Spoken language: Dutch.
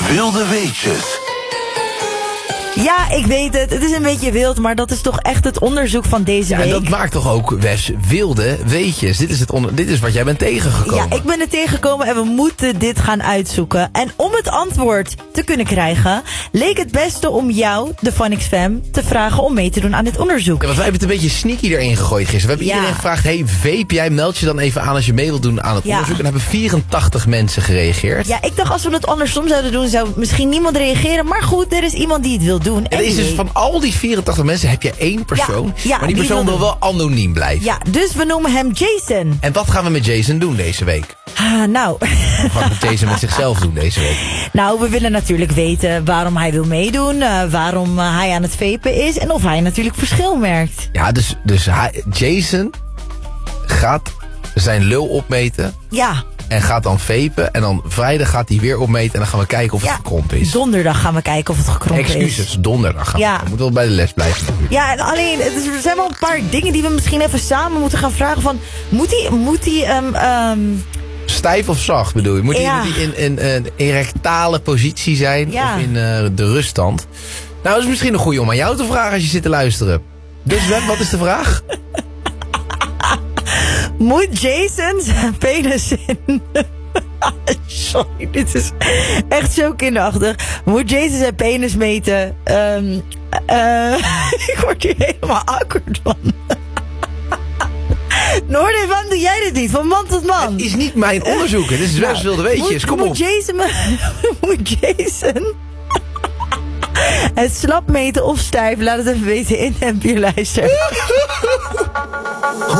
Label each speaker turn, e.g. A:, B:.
A: Wilde weetjes.
B: Ja, ik weet het. Het is een beetje wild, maar dat is toch echt het onderzoek van deze week.
C: En dat maakt toch ook, Wes, wilde weetjes. Dit is wat jij bent tegengekomen.
B: Ja, ik ben er tegengekomen en we moeten dit gaan uitzoeken. En om het antwoord te kunnen krijgen, leek het beste om jou, de Phonics Fam, te vragen om mee te doen aan dit onderzoek.
C: Ja, want wij hebben het een beetje sneaky erin gegooid gisteren. We hebben iedereen gevraagd, hey, vape jij, meld je dan even aan als je mee wilt doen aan het onderzoek. En hebben 84 mensen gereageerd.
B: Ja, ik dacht als we het andersom zouden doen, zou misschien niemand reageren. Maar goed, er is iemand die het wil doen.
C: En er is dus van al die 84 mensen heb je één persoon. Maar die persoon wil wel anoniem blijven.
B: Ja, dus we noemen hem Jason.
C: En wat gaan we met Jason doen deze week?
B: Nou.
C: Wat gaat Jason met zichzelf doen deze week?
B: Nou, we willen natuurlijk weten waarom hij wil meedoen. Waarom hij aan het vapen is. En of hij natuurlijk verschil merkt.
C: Ja, dus Jason gaat zijn lul opmeten.
B: Ja.
C: En gaat dan vapen. En dan vrijdag gaat hij weer opmeten. En dan gaan we kijken of het gekrompen is.
B: Donderdag gaan we kijken of het gekrompen is.
C: Excuses, donderdag gaan we. We moeten wel bij de les blijven natuurlijk.
B: Ja, en alleen, er zijn wel een paar dingen die we misschien even samen moeten gaan vragen. Van, moet hij
C: stijf of zacht bedoel je? Moet hij in een erectale positie zijn? Of in de ruststand? Nou, dat is misschien een goeie om aan jou te vragen als je zit te luisteren. Dus Web, wat is de vraag?
B: Moet Jason zijn penis in... Sorry, dit is echt zo kinderachtig. Moet Jason zijn penis meten? Ik word hier helemaal awkward van. Noordin, waarom doe jij dit niet? Van man tot man.
C: Het is niet mijn onderzoek. Het is Web's wilde weetjes. Kom op.
B: Moet Jason het slap meten of stijf? Laat het even weten in MP Luister.